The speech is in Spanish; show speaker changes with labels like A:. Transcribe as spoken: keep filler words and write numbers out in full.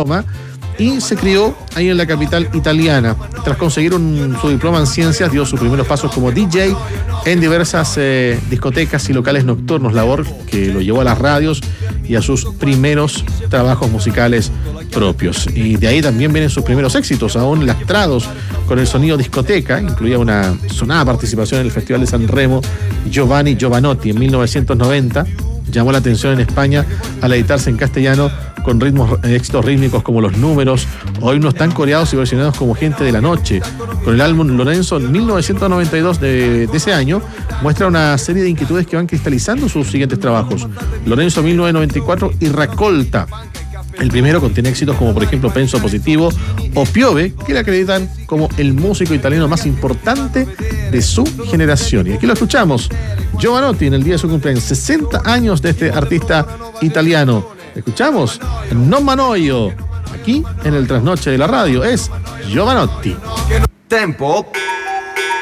A: Roma, y se crió ahí en la capital italiana. Tras conseguir un, su diploma en ciencias, dio sus primeros pasos como D J en diversas eh, discotecas y locales nocturnos, labor que lo llevó a las radios y a sus primeros trabajos musicales propios. Y de ahí también vienen sus primeros éxitos, aún lastrados con el sonido discoteca. Incluía una sonada participación en el Festival de San Remo, Giovanni Giovanotti, en mil novecientos noventa. Llamó la atención en España al editarse en castellano con ritmos, éxitos rítmicos como Los Números o himnos tan coreados y versionados como Gente de la Noche. Con el álbum Lorenzo en mil novecientos noventa y dos de, de ese año, muestra una serie de inquietudes que van cristalizando sus siguientes trabajos. Lorenzo mil novecientos noventa y cuatro y Raccolta. El primero contiene éxitos como por ejemplo Penso Positivo o Piove, que le acreditan como el músico italiano más importante de su generación. Y aquí lo escuchamos, Giovanotti, en el día de su cumpleaños, sesenta años de este artista italiano. Escuchamos Non Manoio, aquí en el Trasnoche de la Radio, es Giovanotti.
B: Tempo.